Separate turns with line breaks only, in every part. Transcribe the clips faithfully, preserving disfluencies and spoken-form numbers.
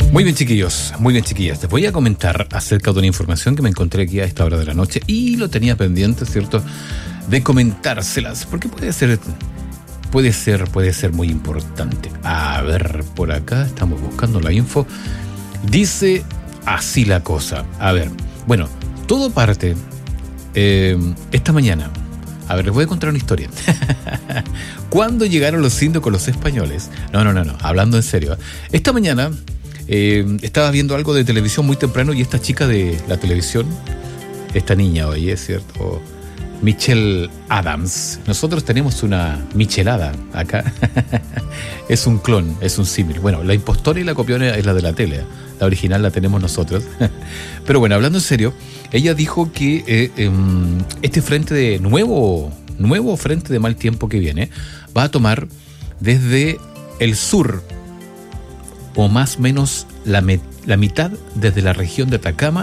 Muy bien, chiquillos, muy bien, chiquillas. Les voy a comentar acerca de una información que me encontré aquí a esta hora de la noche y lo tenía pendiente, ¿cierto?, de comentárselas, porque puede ser, puede ser, puede ser muy importante. A ver, por acá estamos buscando la info. Dice así la cosa. A ver, bueno, todo parte eh, esta mañana. A ver, les voy a contar una historia. ¿Cuándo llegaron los indios con los españoles? No, no, no, no, hablando en serio. Esta mañana eh, estaba viendo algo de televisión muy temprano y esta chica de la televisión, esta niña, oye, es cierto, Michelle Adams. Nosotros tenemos una michelada acá. Es un clon, es un símil. Bueno, la impostora y la copiona es la de la tele. La original la tenemos nosotros. Pero bueno, hablando en serio, ella dijo que eh, eh, este frente de nuevo, nuevo frente de mal tiempo que viene va a tomar desde el sur, o más o menos la, me, la mitad desde la región de Atacama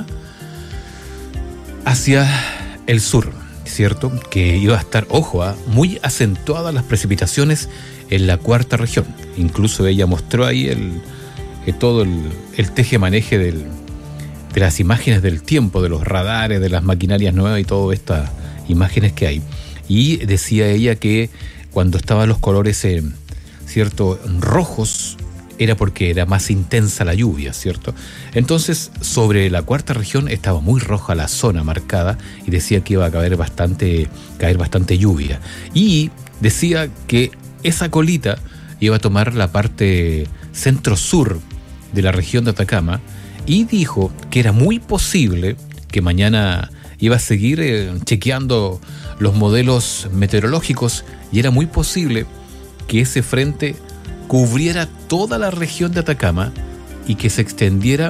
hacia el sur, ¿cierto? Que iba a estar, ojo, ¿eh? muy acentuadas las precipitaciones en la cuarta región. Incluso ella mostró ahí el, el todo el, el teje-maneje del, de las imágenes del tiempo, de los radares, de las maquinarias nuevas y todas estas imágenes que hay. Y decía ella que cuando estaban los colores, eh, ¿cierto?, rojos, era porque era más intensa la lluvia, ¿cierto? Entonces, sobre la cuarta región estaba muy roja la zona marcada y decía que iba a caer bastante, caer bastante lluvia. Y decía que esa colita iba a tomar la parte centro-sur de la región de Atacama y dijo que era muy posible que mañana iba a seguir eh, chequeando los modelos meteorológicos y era muy posible que ese frente cubriera toda la región de Atacama y que se extendiera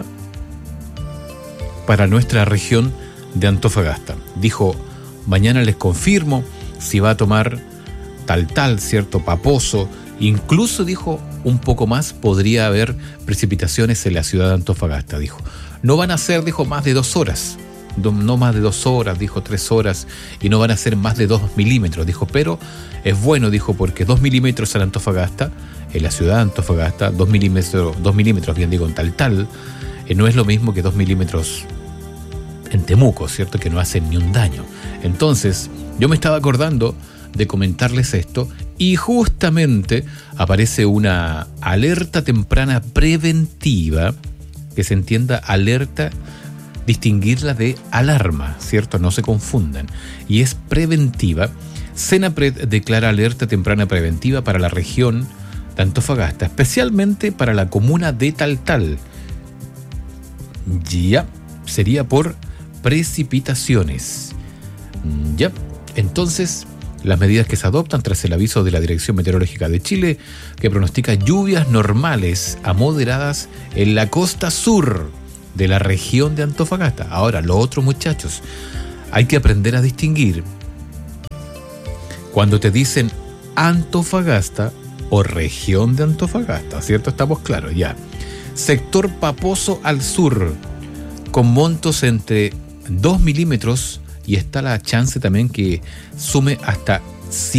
para nuestra región de Antofagasta. Dijo, mañana les confirmo si va a tomar tal tal, ¿cierto?, Paposo. Incluso dijo, un poco más podría haber precipitaciones en la ciudad de Antofagasta, dijo. No van a ser, dijo, más de dos horas. No más de dos horas, dijo, tres horas, y no van a ser más de dos milímetros, dijo, pero es bueno, dijo, porque dos milímetros en Antofagasta, en la ciudad de Antofagasta, dos milímetros, dos milímetros, bien digo, en tal tal, eh, no es lo mismo que dos milímetros en Temuco, ¿cierto?, que no hacen ni un daño. Entonces, yo me estaba acordando de comentarles esto, y justamente aparece una alerta temprana preventiva, que se entienda alerta, distinguirla de alarma, ¿cierto? No se confundan. Y es preventiva. Senapred declara alerta temprana preventiva para la región de Antofagasta, especialmente para la comuna de Taltal. Ya, sería por precipitaciones. Ya, entonces, las medidas que se adoptan tras el aviso de la Dirección Meteorológica de Chile, que pronostica lluvias normales a moderadas en la costa sur de la región de Antofagasta. Ahora, lo otro, muchachos, hay que aprender a distinguir cuando te dicen Antofagasta o región de Antofagasta, ¿cierto? Estamos claros, ya. Sector Paposo al sur, con montos entre dos milímetros y está la chance también que sume hasta